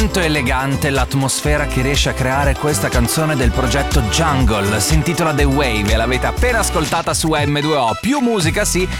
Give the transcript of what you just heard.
quanto è elegante l'atmosfera che riesce a creare questa canzone del progetto Jungle. Si intitola The Wave e l'avete appena ascoltata su M2O. Più musica sì,